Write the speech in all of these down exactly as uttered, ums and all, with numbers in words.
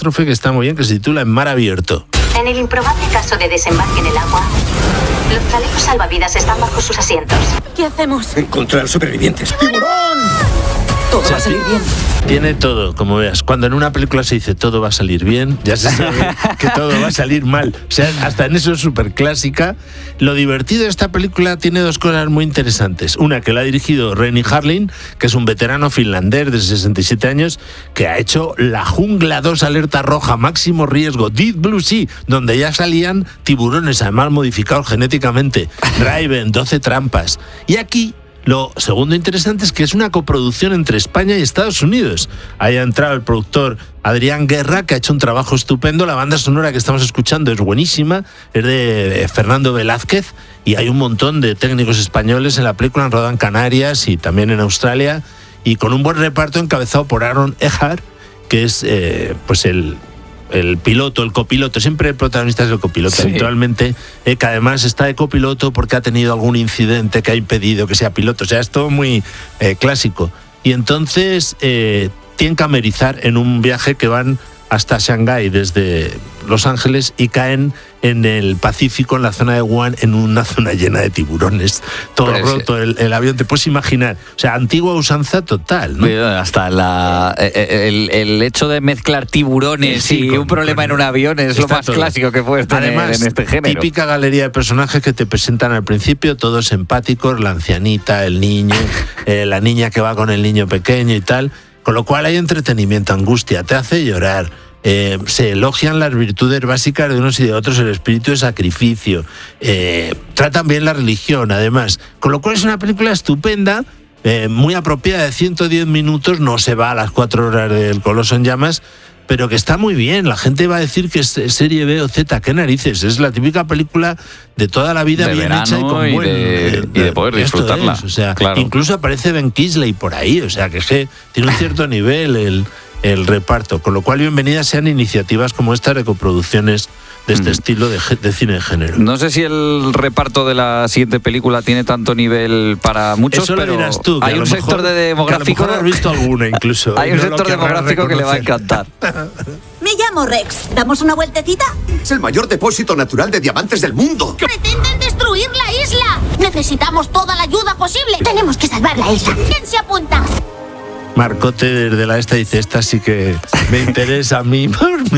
catástrofe que está muy bien, que se titula En mar abierto. En el improbable caso de desembarque en el agua, los chalecos salvavidas están bajo sus asientos. ¿Qué hacemos? Encontrar supervivientes. ¡Tiburón! Todo va a salir bien. Tiene todo, como veas. Cuando en una película se dice todo va a salir bien, ya se sabe que todo va a salir mal. O sea, hasta en eso es súper clásica. Lo divertido de esta película tiene dos cosas muy interesantes. Una, que la ha dirigido Renny Harlin, que es un veterano finlandés de sesenta y siete años, que ha hecho La Jungla dos, Alerta Roja, Máximo Riesgo, Deep Blue Sea, donde ya salían tiburones, además modificados genéticamente, Driven, doce trampas. Y aquí lo segundo interesante es que es una coproducción entre España y Estados Unidos. Ahí ha entrado el productor Adrián Guerra, que ha hecho un trabajo estupendo. La banda sonora que estamos escuchando es buenísima, es de Fernando Velázquez, y hay un montón de técnicos españoles en la película, han rodado en Canarias y también en Australia, y con un buen reparto encabezado por Aaron Eckhart, que es eh, pues el... el piloto, el copiloto, siempre el protagonista es el copiloto, sí. Habitualmente, eh, que además está de copiloto porque ha tenido algún incidente que ha impedido que sea piloto, o sea, es todo muy eh, clásico. Y entonces eh, tienen que amerizar en un viaje que van hasta Shanghái desde Los Ángeles y caen en el Pacífico, en la zona de Wuhan, en una zona llena de tiburones, todo pues, roto, el, el avión, te puedes imaginar, o sea, antigua usanza total, ¿no? Hasta la, el, el hecho de mezclar tiburones sí, y con, un problema con, en un avión es lo más todo. Clásico que puedes tener. Además, en este género. Típica galería de personajes que te presentan al principio, todos empáticos, la ancianita, el niño, eh, la niña que va con el niño pequeño y tal, con lo cual hay entretenimiento, angustia, te hace llorar. Eh, se elogian las virtudes básicas de unos y de otros, el espíritu de sacrificio, eh, tratan bien la religión, además, con lo cual es una película estupenda, eh, muy apropiada, de ciento diez minutos, no se va a las cuatro horas del Coloso en Llamas, pero que está muy bien. La gente va a decir que es serie B o Z, qué narices, es la típica película de toda la vida, de bien hecha y con y buen... De, y de poder disfrutarla. Es, o sea, claro. Incluso aparece Ben Kingsley por ahí, o sea, que, que tiene un cierto nivel el... el reparto, con lo cual bienvenidas sean iniciativas como esta de coproducciones de este mm. estilo de, de cine de género. No sé si el reparto de la siguiente película tiene tanto nivel para muchos, eso pero lo dirás tú, hay un sector de demográfico. Que a lo mejor has visto alguna incluso. Hay un sector demográfico que le va a encantar. Me llamo Rex. ¿Damos una vueltecita? Es el mayor depósito natural de diamantes del mundo. ¡Pretenden destruir la isla! Necesitamos toda la ayuda posible. Tenemos que salvar la isla. ¿Quién se apunta? Marcote desde la esta dice, esta sí que me interesa a mí.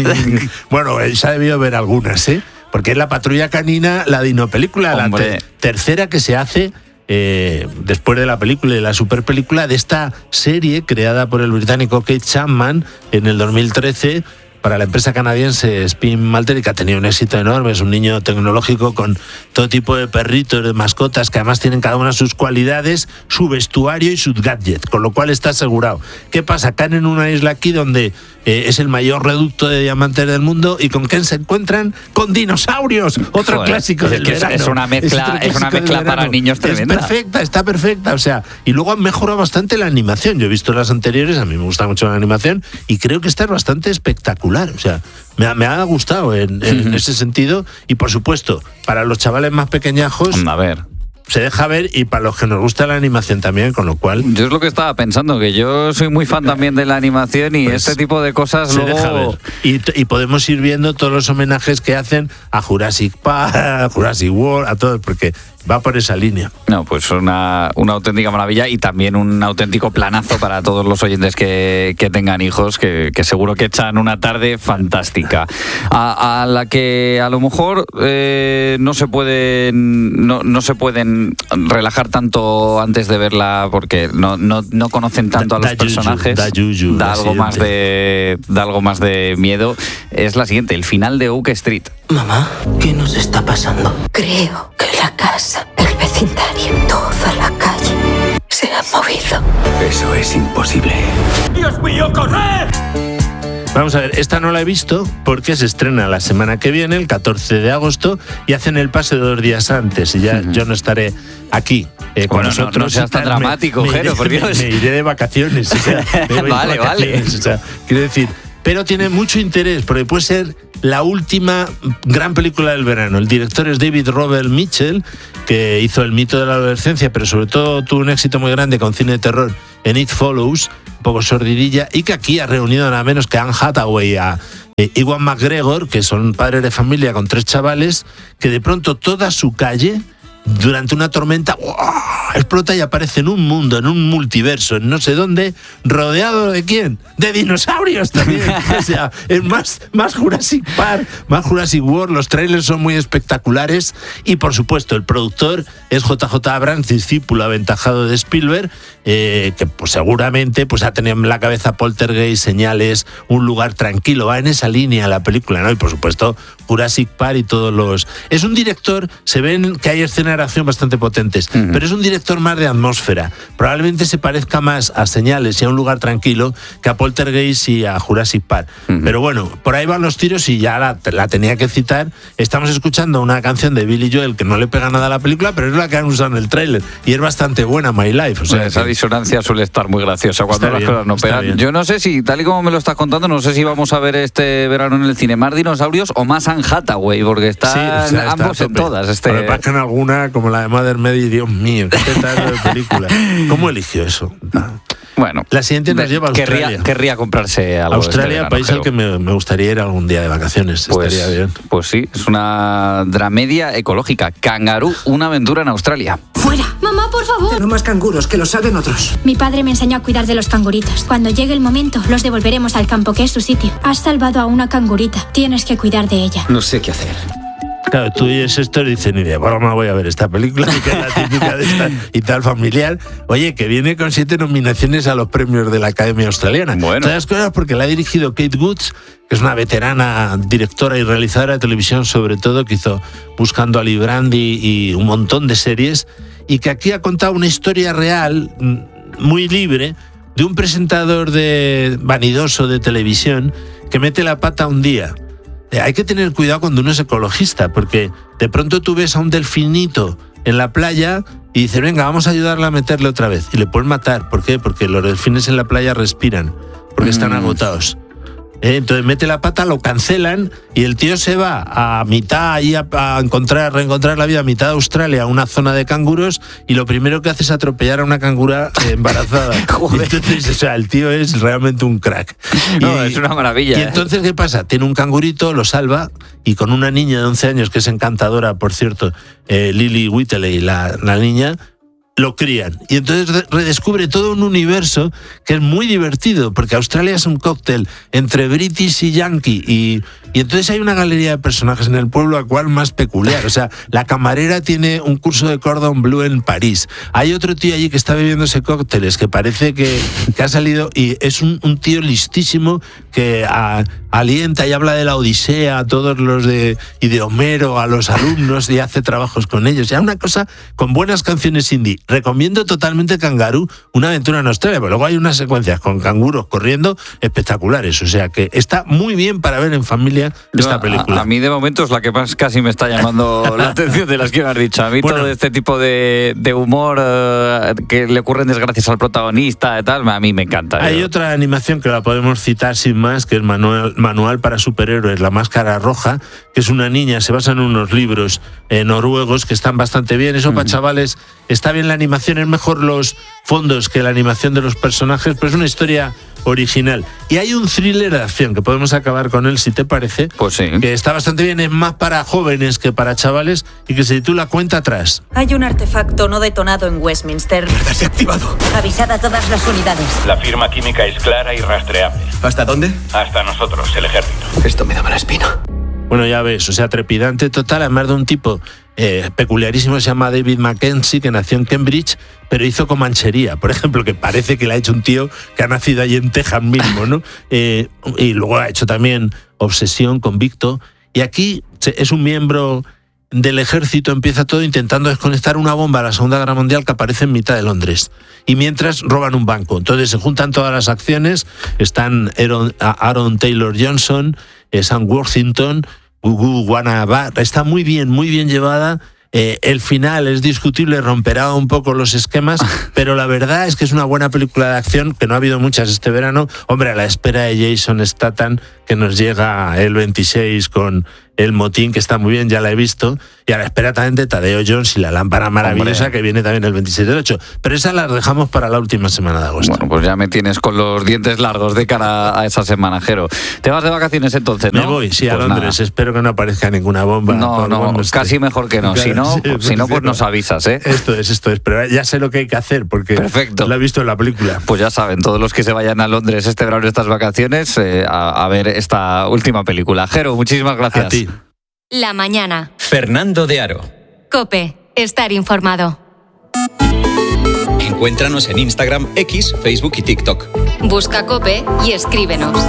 Bueno, se ha debido ver algunas, ¿eh? Porque es La Patrulla Canina, la dinopelícula, la te- tercera que se hace eh, después de la película y la superpelícula de esta serie creada por el británico Kate Chapman en el dos mil trece para la empresa canadiense Spin Malter, y que ha tenido un éxito enorme. Es un niño tecnológico con todo tipo de perritos, de mascotas, que además tienen cada una sus cualidades, su vestuario y sus gadgets, con lo cual está asegurado. ¿Qué pasa? Caen en una isla aquí donde eh, es el mayor reducto de diamantes del mundo, y ¿con quién se encuentran? ¡Con dinosaurios! Otro Joder, clásico es del que verano. Es una mezcla, es, es una mezcla para niños tremenda. Es perfecta, está perfecta, o sea, y luego han mejorado bastante la animación. Yo he visto las anteriores, a mí me gusta mucho la animación, y creo que esta es bastante espectacular, o sea, me ha, me ha gustado en, en ese sentido, y por supuesto, para los chavales más pequeñajos, a ver, se deja ver, y para los que nos gusta la animación también, con lo cual... Yo es lo que estaba pensando, que yo soy muy fan también de la animación, y pues este tipo de cosas se luego... deja ver. Y, y podemos ir viendo todos los homenajes que hacen a Jurassic Park, a Jurassic World, a todos, porque va por esa línea. No, pues una, una auténtica maravilla, y también un auténtico planazo para todos los oyentes que, que tengan hijos, que, que seguro que echan una tarde fantástica. A, a la que a lo mejor eh, no se pueden no, no se pueden relajar tanto antes de verla, porque no, no, no conocen tanto a los da personajes. Yuyu, da, yuyu, da algo más de da algo más de miedo. Es la siguiente, el final de Oak Street. Mamá, ¿qué nos está pasando? Creo que la casa, el vecindario, toda la calle se ha movido. Eso es imposible. ¡Dios mío, corred! Vamos a ver, esta no la he visto porque se estrena la semana que viene, el catorce de agosto, y hacen el pase dos días antes, y ya uh-huh. yo no estaré aquí eh, con bueno, nosotros. No, no seas tan me, dramático, me, Jero, por Dios. Me, me iré de vacaciones. O sea, me voy vale, de vacaciones, vale. O sea, quiero decir, pero tiene mucho interés, porque puede ser la última gran película del verano. El director es David Robert Mitchell, que hizo El mito de la adolescencia, pero sobre todo tuvo un éxito muy grande con cine de terror en It Follows, un poco sordidilla, y que aquí ha reunido nada menos que a Anne Hathaway, a eh, Ewan McGregor, que son padres de familia con tres chavales, que de pronto toda su calle, durante una tormenta, ¡oh!, explota y aparece en un mundo, en un multiverso, en no sé dónde, rodeado ¿de quién? De dinosaurios también. O sea, es más, más Jurassic Park, más Jurassic World. Los trailers son muy espectaculares y, por supuesto, el productor es J J Abrams, discípulo aventajado de Spielberg, eh, que pues seguramente pues ha tenido en la cabeza Poltergeist, Señales, Un lugar tranquilo. Va en esa línea la película, ¿no? Y, por supuesto, Jurassic Park y todos los... Es un director, se ven que hay escenas de acción bastante potentes, uh-huh. pero es un director más de atmósfera. Probablemente se parezca más a Señales y a Un lugar tranquilo que a Poltergeist y a Jurassic Park. Uh-huh. Pero bueno, por ahí van los tiros y ya la, la tenía que citar. Estamos escuchando una canción de Billy Joel que no le pega nada a la película, pero es la que han usado en el tráiler y es bastante buena, My Life. O sea, esa que... disonancia suele estar muy graciosa cuando las bien, cosas no pegan. Bien. Yo no sé si, tal y como me lo estás contando, no sé si vamos a ver este verano en el cine más dinosaurios o más Anne Hathaway, porque están sí, o sea, ambos está en todas. Este... Pero pasa que en alguna, como la de Mother Medi, Dios mío, qué pedazo de película. ¿Cómo eligió eso? Bueno, la siguiente nos lleva a Australia. Querría, querría comprarse algo. Australia, este verano, país creo. al que me, me gustaría ir algún día de vacaciones. Pues, estaría bien. Pues sí, es una dramedia ecológica. Kangaroo, una aventura en Australia. ¡Fuera! ¡Mamá, por favor! Pero más canguros, que lo saben otros. Mi padre me enseñó a cuidar de los canguritos. Cuando llegue el momento, los devolveremos al campo, que es su sitio. Has salvado a una cangurita. Tienes que cuidar de ella. No sé qué hacer. Claro, tú oyes esto y dices, ni idea, bueno, no voy a ver esta película, que es la típica de esta y tal familiar. Oye, que viene con siete nominaciones a los premios de la Academia Australiana. Bueno. Todas las cosas porque la ha dirigido Kate Woods, que es una veterana directora y realizadora de televisión, sobre todo, que hizo Buscando a Lee Brandy y un montón de series, y que aquí ha contado una historia real, muy libre, de un presentador de vanidoso de televisión que mete la pata un día. Hay que tener cuidado cuando uno es ecologista, porque de pronto tú ves a un delfinito en la playa y dices, venga, vamos a ayudarle a meterle otra vez. Y le pueden matar. ¿Por qué? Porque los delfines en la playa respiran, porque mm. están agotados. ¿Eh? Entonces mete la pata, lo cancelan y el tío se va a mitad ahí a, a encontrar, reencontrar la vida a mitad de Australia, a una zona de canguros, y lo primero que hace es atropellar a una cangura embarazada. Entonces, o sea, el tío es realmente un crack. No, y, es una maravilla. Y entonces, ¿qué pasa? Tiene un cangurito, lo salva, y con una niña de once años, que es encantadora, por cierto, eh, Lily Whiteley, la, la niña, lo crían. Y entonces redescubre todo un universo que es muy divertido, porque Australia es un cóctel entre british y yankee, y, y entonces hay una galería de personajes en el pueblo, a cual más peculiar. O sea, la camarera tiene un curso de cordon bleu en París. Hay otro tío allí que está bebiéndose cócteles, que parece que, que ha salido, y es un, un tío listísimo que a, alienta y habla de la Odisea a todos los de, y de Homero, a los alumnos, y hace trabajos con ellos. Ya una cosa con buenas canciones indie. Recomiendo totalmente Kangaroo, una aventura en Australia, pero luego hay unas secuencias con canguros corriendo espectaculares, o sea que está muy bien para ver en familia esta no, película. A, a mí de momento es la que más casi me está llamando la atención de las que me has dicho. A mí bueno, todo este tipo de, de humor uh, que le ocurren desgracias al protagonista y tal, a mí me encanta. Hay yo. otra animación que la podemos citar sin más, que es Manual, Manual para Superhéroes, La Máscara Roja, que es una niña, se basa en unos libros eh, noruegos que están bastante bien. Eso uh-huh. para chavales está bien. La animación es mejor los fondos que la animación de los personajes, pero es una historia original. Y hay un thriller de acción que podemos acabar con él, si te parece. Pues sí. Que está bastante bien, es más para jóvenes que para chavales, y que se titula Cuenta atrás. Hay un artefacto no detonado en Westminster. Desactivado. Avisad a todas las unidades. La firma química es clara y rastreable. ¿Hasta dónde? Hasta nosotros, el ejército. Esto me da mala espina. Bueno, ya ves, o sea, trepidante total, además de un tipo eh, peculiarísimo, se llama David Mackenzie, que nació en Cambridge, pero hizo Comanchería, por ejemplo, que parece que le ha hecho un tío que ha nacido allí en Texas mismo, ¿no? Eh, y luego ha hecho también Obsesión, Convicto, y aquí es un miembro del ejército, empieza todo intentando desconectar una bomba a la Segunda Guerra Mundial que aparece en mitad de Londres, y mientras roban un banco. Entonces se juntan todas las acciones, están Aaron, Aaron Taylor Johnson, Sam Worthington, Gugu Wanaba, está muy bien, muy bien llevada. Eh, el final es discutible, romperá un poco los esquemas, pero la verdad es que es una buena película de acción, que no ha habido muchas este verano. Hombre, a la espera de Jason Statham, que nos llega el veintiséis con El motín, que está muy bien, ya la he visto, y a la espera también de Tadeo Jones y La lámpara maravillosa, Hombre. que viene también el veintiséis del ocho. Pero esas las dejamos para la última semana de agosto. Bueno, pues ya me tienes con los dientes largos de cara a esa semana, Jero. ¿Te vas de vacaciones entonces, no? Me voy, sí, pues a Londres. Nada. Espero que no aparezca ninguna bomba. No, no, casi mejor que no. Claro, si no, sí, si no pues nos avisas, ¿eh? Esto es, esto es. Pero ya sé lo que hay que hacer, porque Perfecto. lo he visto en la película. Pues ya saben, todos los que se vayan a Londres este verano, estas vacaciones, eh, a, a ver esta última película. Jero, muchísimas gracias. A ti. La mañana. Fernando de Aro. COPE. Estar informado. Encuéntranos en Instagram, X, Facebook y TikTok. Busca COPE y escríbenos.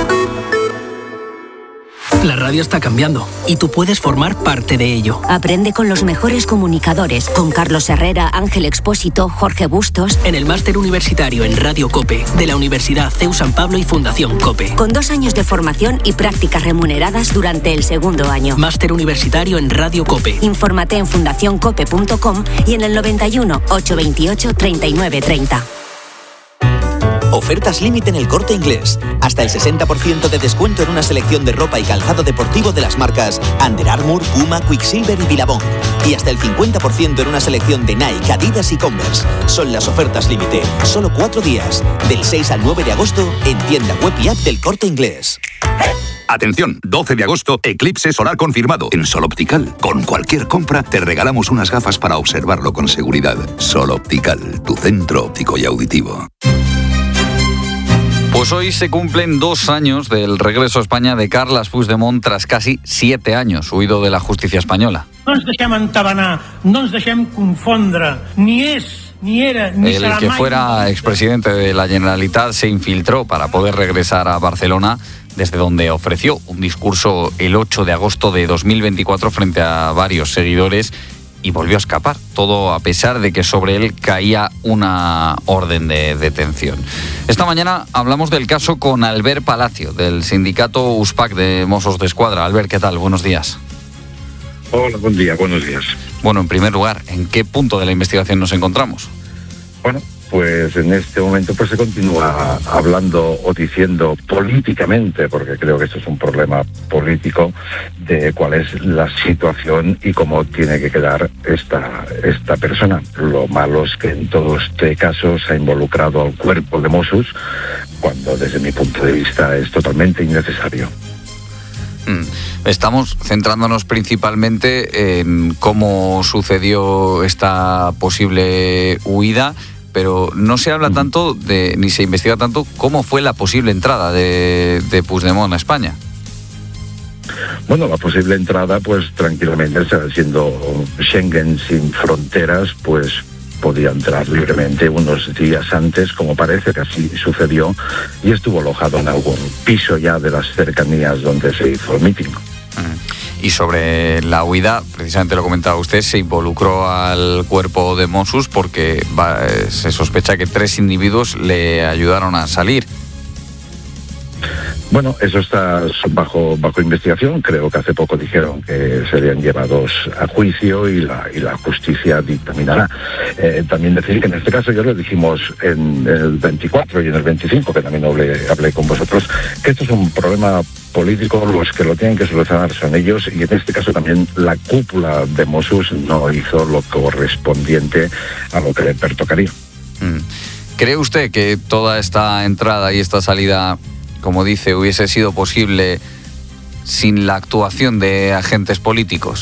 La radio está cambiando y tú puedes formar parte de ello. Aprende con los mejores comunicadores, con Carlos Herrera, Ángel Expósito, Jorge Bustos. En el máster universitario en Radio COPE de la Universidad C E U San Pablo y Fundación COPE. Con dos años de formación y prácticas remuneradas durante el segundo año. Máster universitario en Radio COPE. Infórmate en fundación cope punto com y en el noventa y uno, ochocientos veintiocho, treinta y nueve treinta. Ofertas límite en El Corte Inglés. Hasta el sesenta por ciento de descuento en una selección de ropa y calzado deportivo de las marcas Under Armour, Puma, Quicksilver y Billabong. Y hasta el cincuenta por ciento en una selección de Nike, Adidas y Converse. Son las ofertas límite. Solo cuatro días. Del seis al nueve de agosto en tienda web y app del Corte Inglés. Atención, doce de agosto, eclipse solar confirmado. En Sol Optical, con cualquier compra, te regalamos unas gafas para observarlo con seguridad. Sol Optical, tu centro óptico y auditivo. Pues hoy se cumplen dos años del regreso a España de Carles Puigdemont tras casi siete años huido de la justicia española. No ens deixem entabanar, no ens deixem confondre, ni és, ni era, ni El serà que mai... fuera expresidente de la Generalitat se infiltró para poder regresar a Barcelona, desde donde ofreció un discurso el ocho de agosto de dos mil veinticuatro frente a varios seguidores y volvió a escapar, todo a pesar de que sobre él caía una orden de detención. Esta mañana hablamos del caso con Albert Palacio, del sindicato USPAC de Mossos d'Esquadra. Albert, ¿qué tal? Buenos días. Hola, buen día, buenos días. Bueno, en primer lugar, ¿en qué punto de la investigación nos encontramos? Bueno, pues en este momento pues se continúa hablando o diciendo políticamente, porque creo que esto es un problema político, de cuál es la situación y cómo tiene que quedar esta, esta persona. Lo malo es que en todo este caso se ha involucrado al cuerpo de Mossos, cuando desde mi punto de vista es totalmente innecesario. Estamos centrándonos principalmente en cómo sucedió esta posible huida, pero no se habla tanto de, ni se investiga tanto cómo fue la posible entrada de, de Puigdemont a España. Bueno, la posible entrada, pues tranquilamente, siendo Schengen sin fronteras, pues podía entrar libremente unos días antes, como parece que así sucedió, y estuvo alojado en algún piso ya de las cercanías donde se hizo el mitin. Y sobre la huida, precisamente lo comentaba usted, se involucró al cuerpo de Mossos porque va, se sospecha que tres individuos le ayudaron a salir. Bueno, eso está bajo bajo investigación. Creo que hace poco dijeron que serían llevados a juicio y la y la justicia dictaminará. Eh, también decir que en este caso ya lo dijimos en el veinticuatro y en el veinticinco, que también hablé, hablé con vosotros, que esto es un problema político, los que lo tienen que solucionar son ellos, y en este caso también la cúpula de Mossos no hizo lo correspondiente a lo que le pertocaría. ¿Cree usted que toda esta entrada y esta salida, como dice, hubiese sido posible sin la actuación de agentes políticos?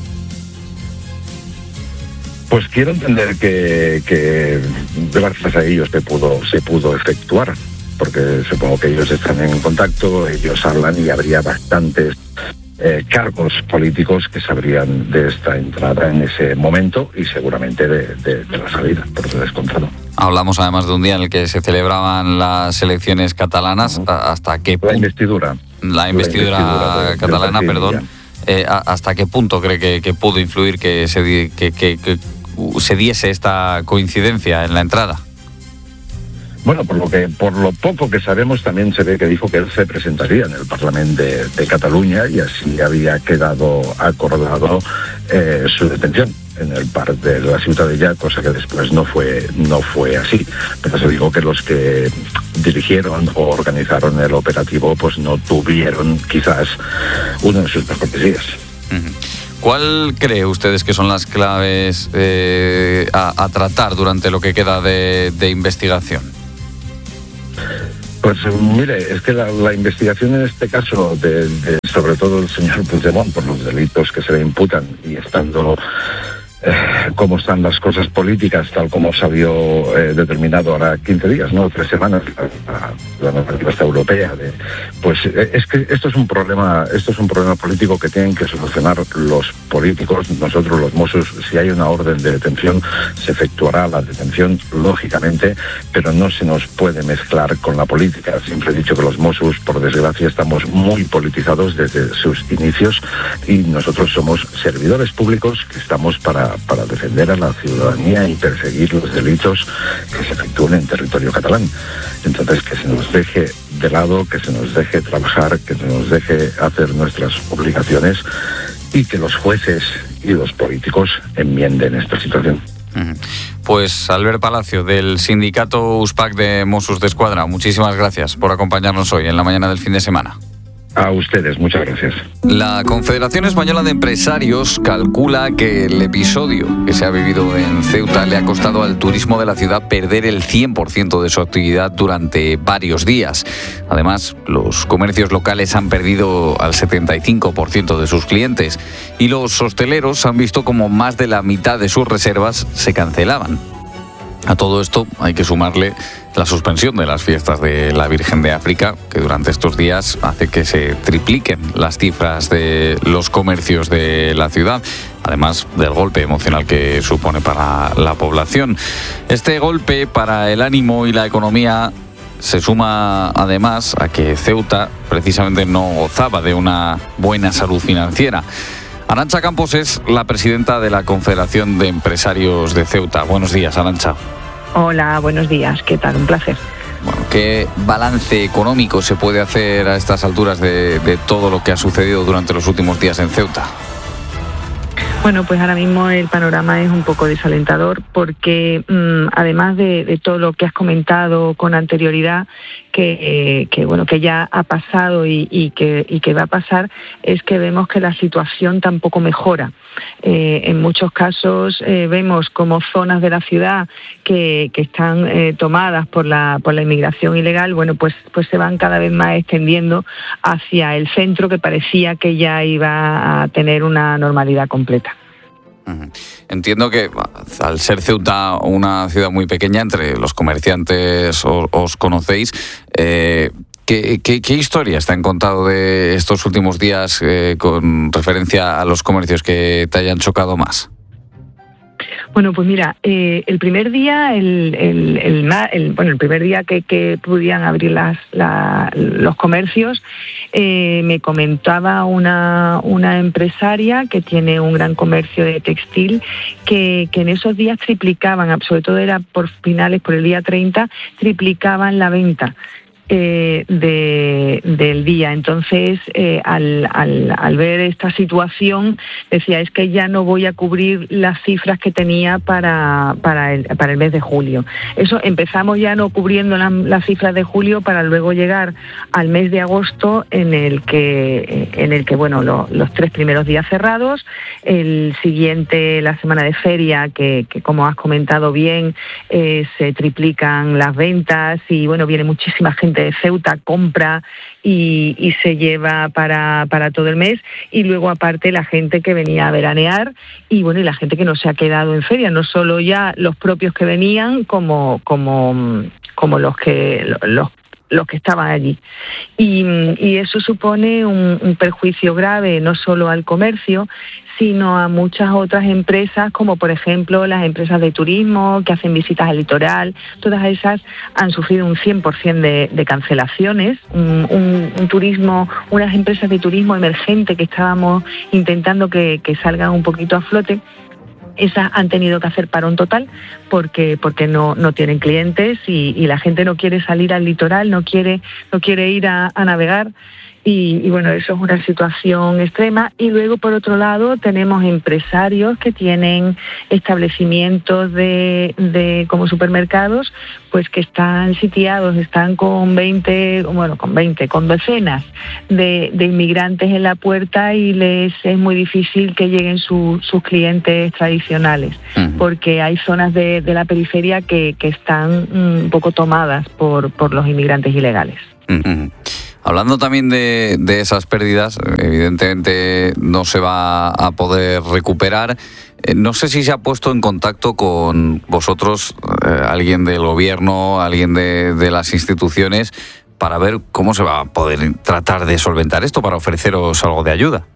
Pues quiero entender que, que gracias a ellos se pudo, se pudo efectuar, porque supongo que ellos están en contacto, ellos hablan y habría bastantes eh, cargos políticos que sabrían de esta entrada en ese momento y seguramente de, de, de la salida, por eso descontado. Hablamos además de un día en el que se celebraban las elecciones catalanas. Uh-huh. ¿Hasta qué punto? La investidura. La investidura, la investidura de, catalana, de perdón. Eh, ¿Hasta qué punto cree que, que pudo influir que se, que, que, que se diese esta coincidencia en la entrada? Bueno, por lo que por lo poco que sabemos, también se ve que dijo que él se presentaría en el Parlamento de, de Cataluña y así había quedado acordado eh, su detención. en el bar de la Ciutadella, cosa que después no fue, no fue así. Pero se digo que los que dirigieron o organizaron el operativo pues no tuvieron quizás uno de sus mejores días. ¿Cuál cree ustedes que son las claves eh, a, a tratar durante lo que queda de, de investigación? Pues mire, es que la, la investigación en este caso, de, de, sobre todo el señor Puigdemont, por los delitos que se le imputan y estando eh, cómo están las cosas políticas, tal como se había eh, determinado ahora quince días, ¿no? Tres semanas, la, la normativa esta europea. De, pues eh, es que esto es un problema, esto es un problema político que tienen que solucionar los políticos, nosotros los Mossos. Si hay una orden de detención, se efectuará la detención, lógicamente, pero no se nos puede mezclar con la política. Siempre he dicho que los Mossos, por desgracia, estamos muy politizados desde sus inicios y nosotros somos servidores públicos que estamos para para defender a la ciudadanía y perseguir los delitos que se efectúen en territorio catalán. Entonces, que se nos deje de lado, que se nos deje trabajar, que se nos deje hacer nuestras obligaciones y que los jueces y los políticos enmienden esta situación. Pues Albert Palacio, del sindicato USPAC de Mossos d'Esquadra, muchísimas gracias por acompañarnos hoy en la mañana del fin de semana. A ustedes, muchas gracias. La Confederación Española de Empresarios calcula que el episodio que se ha vivido en Ceuta le ha costado al turismo de la ciudad perder el cien por ciento de su actividad durante varios días. Además, los comercios locales han perdido al setenta y cinco por ciento de sus clientes y los hosteleros han visto como más de la mitad de sus reservas se cancelaban. A todo esto hay que sumarle la suspensión de las fiestas de la Virgen de África, que durante estos días hace que se tripliquen las cifras de los comercios de la ciudad, además del golpe emocional que supone para la población. Este golpe para el ánimo y la economía se suma además a que Ceuta precisamente no gozaba de una buena salud financiera. Arantxa Campos es la presidenta de la Confederación de Empresarios de Ceuta. Buenos días, Arantxa. Hola, buenos días. ¿Qué tal? Un placer. Bueno, ¿qué balance económico se puede hacer a estas alturas de, de todo lo que ha sucedido durante los últimos días en Ceuta? Bueno, pues ahora mismo el panorama es un poco desalentador porque mmm, además de, de todo lo que has comentado con anterioridad, que, eh, que bueno que ya ha pasado y, y, que, y que va a pasar, es que vemos que la situación tampoco mejora. Eh, en muchos casos eh, vemos como zonas de la ciudad que, que están eh, tomadas por la por la inmigración ilegal, bueno, pues pues se van cada vez más extendiendo hacia el centro, que parecía que ya iba a tener una normalidad completa. Entiendo que al ser Ceuta una ciudad muy pequeña, entre los comerciantes os, os conocéis, eh, ¿qué, qué, ¿qué historias te han contado de estos últimos días eh, con referencia a los comercios que te hayan chocado más? Bueno, pues mira, eh, el primer día, el, el, el, el, bueno, el primer día que, que pudieran abrir las, la, los comercios, eh, me comentaba una, una empresaria que tiene un gran comercio de textil, que, que en esos días triplicaban, sobre todo era por finales, por el día treinta, triplicaban la venta. Eh, de, del día. Entonces, eh, al, al, al ver esta situación, decía, es que ya no voy a cubrir las cifras que tenía para, para, el, para el mes de julio. Eso empezamos ya no cubriendo la, las cifras de julio para luego llegar al mes de agosto en el que, en el que bueno, lo, los tres primeros días cerrados, el siguiente, la semana de feria, que, que como has comentado bien, eh, se triplican las ventas y bueno, viene muchísima gente de Ceuta, compra y, y se lleva para, para todo el mes, y luego aparte la gente que venía a veranear y bueno, y la gente que no se ha quedado en feria, no solo ya los propios que venían como, como, como los que los los que estaban allí. Y, y eso supone un, un perjuicio grave no solo al comercio, sino a muchas otras empresas, como por ejemplo las empresas de turismo que hacen visitas al litoral. Todas esas han sufrido un cien por ciento de, de cancelaciones. Un, un, un turismo, unas empresas de turismo emergente que estábamos intentando que, que salgan un poquito a flote, esas han tenido que hacer parón total porque porque no no tienen clientes y, y la gente no quiere salir al litoral, no quiere no quiere ir a, a navegar. Y, y bueno, eso es una situación extrema. Y luego, por otro lado, tenemos empresarios que tienen establecimientos de, de como supermercados, pues que están sitiados, están con veinte, bueno, con veinte, con decenas de, de inmigrantes en la puerta y les es muy difícil que lleguen su, sus clientes tradicionales, uh-huh. porque hay zonas de, de la periferia que, que están un poco tomadas por, por los inmigrantes ilegales. Uh-huh. Hablando también de, de esas pérdidas, evidentemente no se va a poder recuperar. No sé si se ha puesto en contacto con vosotros, eh, alguien del gobierno, alguien de, de las instituciones, para ver cómo se va a poder tratar de solventar esto, para ofreceros algo de ayuda.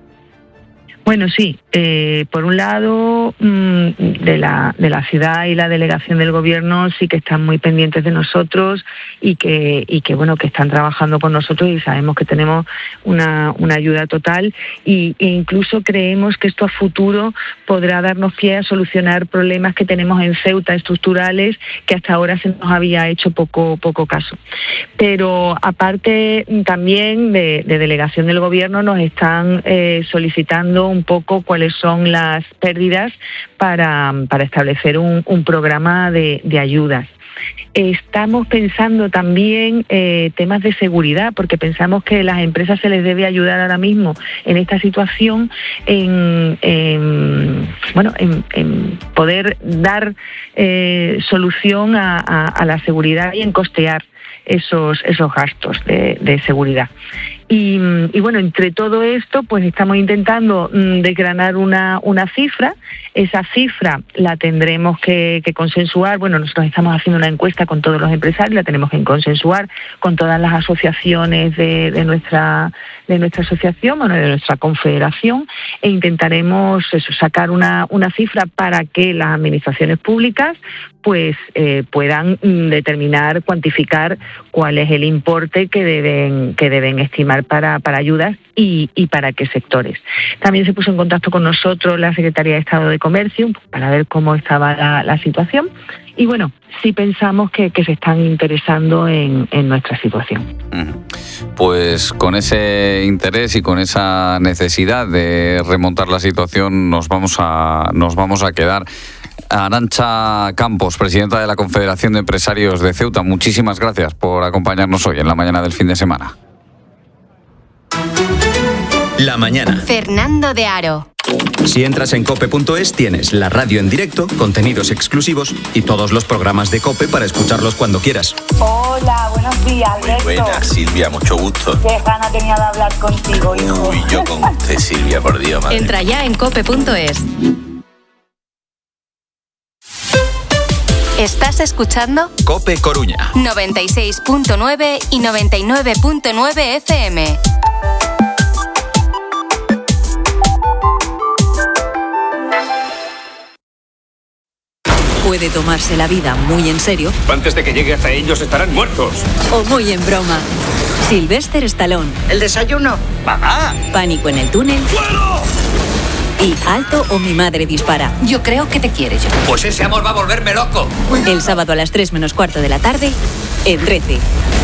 Bueno, sí. Eh, por un lado, mmm, de la de la ciudad y la delegación del gobierno sí que están muy pendientes de nosotros y que y que bueno que están trabajando con nosotros y sabemos que tenemos una una ayuda total y, e incluso creemos que esto a futuro podrá darnos pie a solucionar problemas que tenemos en Ceuta estructurales que hasta ahora se nos había hecho poco poco caso. Pero aparte también de, de delegación del gobierno nos están eh, solicitando un poco cuáles son las pérdidas para, para establecer un, un programa de, de ayudas. Estamos pensando también eh, temas de seguridad, porque pensamos que a las empresas se les debe ayudar ahora mismo en esta situación en, en bueno en, en poder dar eh, solución a, a, a la seguridad y en costear esos esos gastos de, de seguridad. Y, y bueno, entre todo esto, pues estamos intentando mm, desgranar una, una cifra. Esa cifra la tendremos que, que consensuar. Bueno, nosotros estamos haciendo una encuesta con todos los empresarios, la tenemos que consensuar con todas las asociaciones de, de nuestra de nuestra asociación, bueno, de nuestra confederación, e intentaremos eso, sacar una, una cifra para que las administraciones públicas pues eh, puedan mm, determinar, cuantificar cuál es el importe que deben que deben estimar para, para ayudas y, y para qué sectores. También se puso en contacto con nosotros la Secretaría de Estado de Comercio para ver cómo estaba la, la situación y bueno, sí pensamos que, que se están interesando en, en nuestra situación. Pues con ese interés y con esa necesidad de remontar la situación nos vamos a, nos vamos a quedar. Arantxa Campos, presidenta de la Confederación de Empresarios de Ceuta, muchísimas gracias por acompañarnos hoy en la mañana del fin de semana. La mañana. Fernando de Aro. Si entras en cope punto es tienes la radio en directo, contenidos exclusivos y todos los programas de COPE para escucharlos cuando quieras. Hola, buenos días, Alberto. Muy buenas, Silvia, mucho gusto. Qué gana tenía de hablar contigo, hijo. Uy, yo con usted, Silvia, por Dios, madre. Entra ya en cope punto es. ¿Estás escuchando? COPE Coruña. noventa y seis punto nueve y noventa y nueve punto nueve F M. Puede tomarse la vida muy en serio. Antes de que llegue hasta ellos estarán muertos. O muy en broma. Sylvester Stallone. ¿El desayuno? ¡Mamá! Pánico en el túnel. ¡Fuego! Y Alto o mi madre dispara. Yo creo que te quiere, yo. Pues ese amor va a volverme loco. El sábado a las tres menos cuarto de la tarde, en Rece.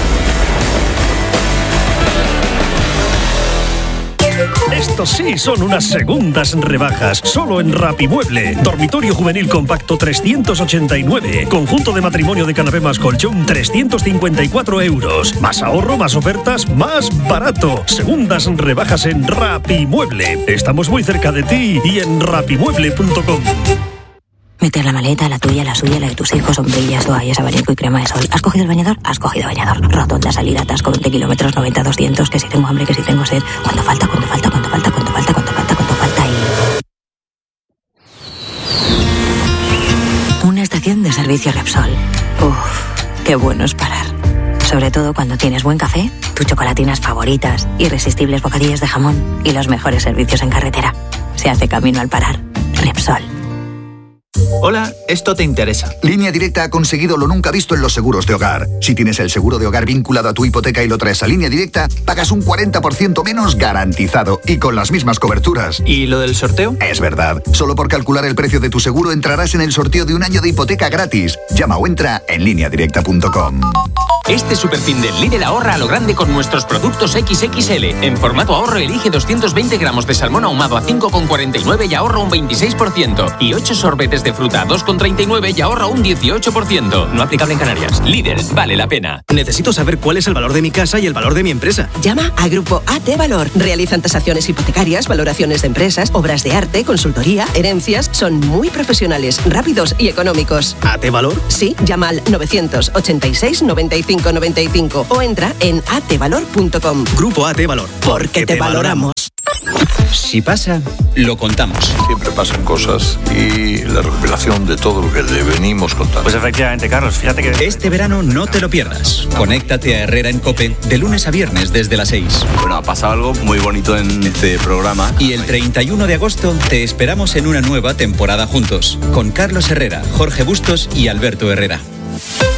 Estos sí son unas segundas rebajas, solo en Rapimueble. Dormitorio juvenil compacto trescientos ochenta y nueve. Conjunto de matrimonio de canapé más colchón trescientos cincuenta y cuatro euros. Más ahorro, más ofertas, más barato. Segundas rebajas en Rapimueble. Estamos muy cerca de ti y en rapimueble punto com. Meter la maleta, la tuya, la suya, la de tus hijos, sombrillas, toallas, abanico y crema de sol. ¿Has cogido el bañador? Has cogido bañador. Rotonda, salida, atasco, veinte kilómetros, noventa, doscientos, que si tengo hambre, que si tengo sed. ¿Cuánto falta? ¿Cuánto falta? ¿Cuánto falta? ¿Cuánto falta? ¿Cuánto falta? ¿Cuánto falta? Y... una estación de servicio Repsol. Uf, qué bueno es parar. Sobre todo cuando tienes buen café, tus chocolatinas favoritas, irresistibles bocadillos de jamón y los mejores servicios en carretera. Se hace camino al parar. Repsol. Hola, esto te interesa. Línea Directa ha conseguido lo nunca visto en los seguros de hogar. Si tienes el seguro de hogar vinculado a tu hipoteca y lo traes a Línea Directa, pagas un cuarenta por ciento menos garantizado y con las mismas coberturas. ¿Y lo del sorteo? Es verdad. Solo por calcular el precio de tu seguro entrarás en el sorteo de un año de hipoteca gratis. Llama o entra en línea directa punto com. Este superfin del Lidl ahorra a lo grande con nuestros productos equis equis ele. En formato ahorro elige doscientos veinte gramos de salmón ahumado a cinco con cuarenta y nueve y ahorra un veintiséis por ciento. Y ocho sorbetes de fruta a dos con treinta y nueve y ahorra un dieciocho por ciento. No aplicable en Canarias. Lidl, vale la pena. Necesito saber cuál es el valor de mi casa y el valor de mi empresa. Llama a Grupo A T Valor. Realizan tasaciones hipotecarias, valoraciones de empresas, obras de arte, consultoría, herencias. Son muy profesionales, rápidos y económicos. ¿A T Valor? Sí, llama al novecientos ochenta y seis noventa y cinco noventa y cinco o entra en a t valor punto com. Grupo A T Valor. Porque te valoramos. Si pasa, lo contamos. Siempre pasan cosas y la revelación de todo lo que le venimos contando. Pues efectivamente, Carlos, fíjate que... Este verano no te lo pierdas. Conéctate a Herrera en COPE de lunes a viernes desde las seis. Bueno, ha pasado algo muy bonito en este programa. Y el treinta y uno de agosto te esperamos en una nueva temporada juntos, con Carlos Herrera, Jorge Bustos y Alberto Herrera.